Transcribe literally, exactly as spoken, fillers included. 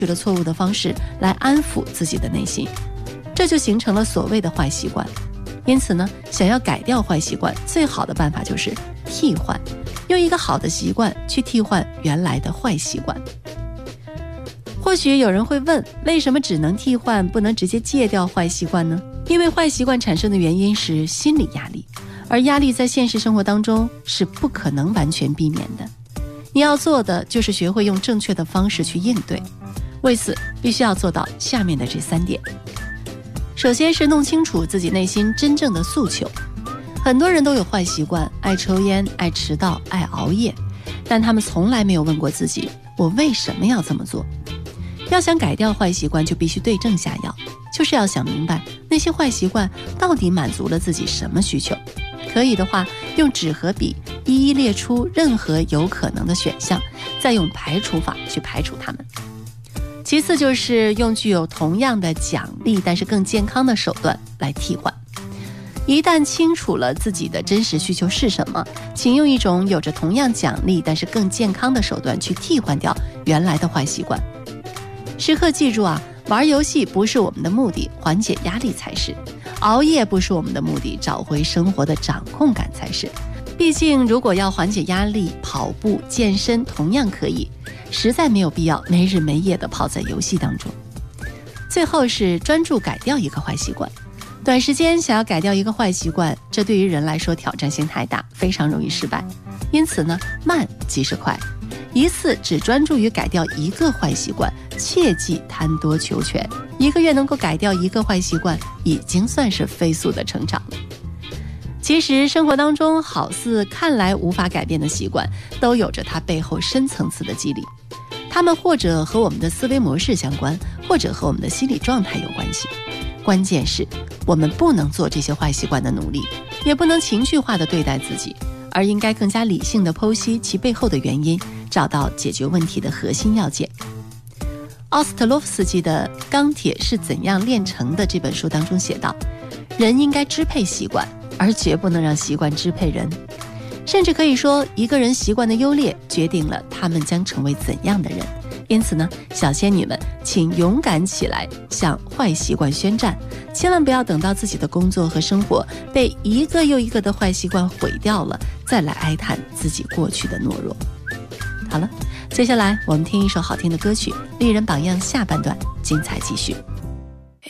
取了错误的方式来安抚自己的内心，这就形成了所谓的坏习惯。因此呢，想要改掉坏习惯，最好的办法就是替换，用一个好的习惯去替换原来的坏习惯。或许有人会问，为什么只能替换，不能直接戒掉坏习惯呢？因为坏习惯产生的原因是心理压力，而压力在现实生活当中是不可能完全避免的。你要做的就是学会用正确的方式去应对，为此必须要做到下面的这三点。首先是弄清楚自己内心真正的诉求。很多人都有坏习惯，爱抽烟，爱迟到，爱熬夜，但他们从来没有问过自己，我为什么要这么做？要想改掉坏习惯，就必须对症下药，就是要想明白那些坏习惯到底满足了自己什么需求。可以的话，用纸和笔一一列出任何有可能的选项，再用排除法去排除它们。其次就是用具有同样的奖励但是更健康的手段来替换。一旦清楚了自己的真实需求是什么，请用一种有着同样奖励但是更健康的手段去替换掉原来的坏习惯。时刻记住啊，玩游戏不是我们的目的，缓解压力才是；熬夜不是我们的目的，找回生活的掌控感才是。毕竟如果要缓解压力，跑步健身同样可以，实在没有必要没日没夜地泡在游戏当中。最后是专注改掉一个坏习惯。短时间想要改掉一个坏习惯，这对于人来说挑战性太大，非常容易失败。因此呢，慢即是快，一次只专注于改掉一个坏习惯，切忌贪多求全。一个月能够改掉一个坏习惯，已经算是飞速的成长了。其实生活当中好似看来无法改变的习惯，都有着它背后深层次的机理。它们或者和我们的思维模式相关，或者和我们的心理状态有关系。关键是我们不能做这些坏习惯的努力，也不能情绪化的对待自己，而应该更加理性的剖析其背后的原因，找到解决问题的核心要件。奥斯特洛夫斯基的《钢铁是怎样炼成的》这本书当中写道，人应该支配习惯，而绝不能让习惯支配人。甚至可以说，一个人习惯的优劣决定了他们将成为怎样的人。因此呢，小仙女们，请勇敢起来，向坏习惯宣战，千万不要等到自己的工作和生活被一个又一个的坏习惯毁掉了，再来哀叹自己过去的懦弱。好了，接下来我们听一首好听的歌曲，《丽人榜样》下半段精彩继续。